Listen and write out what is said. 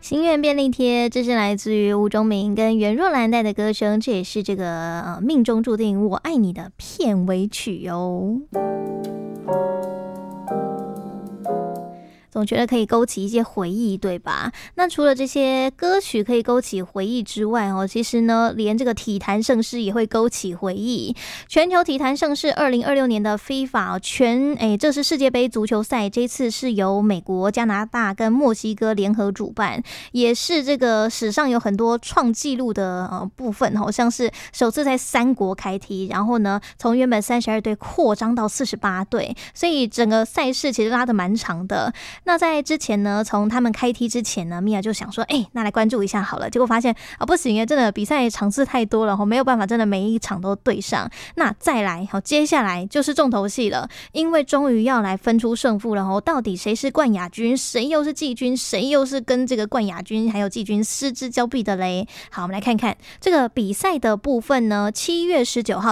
心愿便利贴，这是来自于吴宗明跟袁若兰带的歌声，这也是这个命中注定我爱你的片尾曲哦。总觉得可以勾起一些回忆，对吧？那除了这些歌曲可以勾起回忆之外其实呢，连这个体坛盛事也会勾起回忆。全球体坛盛事2026年的 FIFA 这是世界杯足球赛，这次是由美国、加拿大跟墨西哥联合主办，也是这个史上有很多创纪录的部分像是首次在3国开踢，然后呢，从原本32队扩张到48队，所以整个赛事其实拉得蛮长的。那在之前呢，从他们开踢之前呢，米娅就想说，那来关注一下好了。结果发现不行耶，真的比赛场次太多了，没有办法真的每一场都对上。那再来接下来就是重头戏了，因为终于要来分出胜负了到底谁是冠亚军，谁又是季军，谁又是跟这个冠亚军还有季军失之交臂的嘞？好，我们来看看这个比赛的部分呢。7月19号